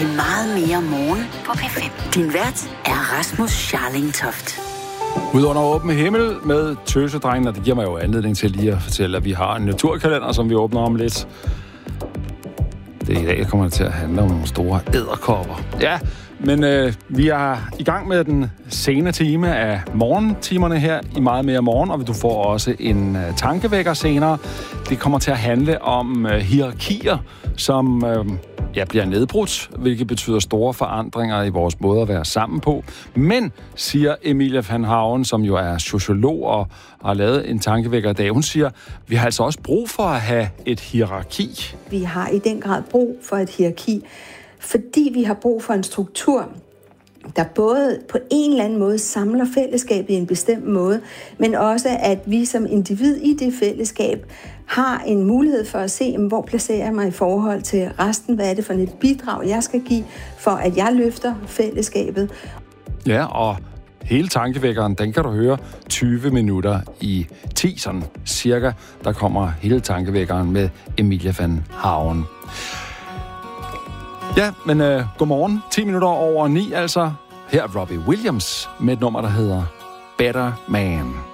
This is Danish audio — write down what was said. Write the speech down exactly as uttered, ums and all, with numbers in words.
til Meget mere morgen på P fem. Din vært er Rasmus Scharling-Toft. Ud under åben himmel med Tøsedrengen, og det giver mig jo anledning til lige at fortælle, at vi har en naturkalender, som vi åbner om lidt. Det i dag kommer det til at handle om nogle store edderkopper. Ja, men øh, vi er i gang med den sene time af morgentimerne her i Meget mere morgen, og du får også en øh, tankevækker senere. Det kommer til at handle om øh, hierarkier, som øh, ja, bliver nedbrudt, hvilket betyder store forandringer i vores måde at være sammen på. Men, siger Emilie van Hauen, som jo er sociolog og har lavet en tankevækker i dag, hun siger, vi har altså også brug for at have et hierarki. Vi har i den grad brug for et hierarki, fordi vi har brug for en struktur, der både på en eller anden måde samler fællesskabet i en bestemt måde, men også at vi som individ i det fællesskab har en mulighed for at se, hvor placerer jeg mig i forhold til resten, hvad er det for et bidrag, jeg skal give, for at jeg løfter fællesskabet. Ja, og hele tankevækkeren, den kan du høre tyve minutter i ti, sådan cirka. Der kommer hele tankevækkeren med Emilie van Hauen. Ja, men øh, godmorgen. ti minutter over ni, altså. Her er Robbie Williams med et nummer, der hedder Better Man.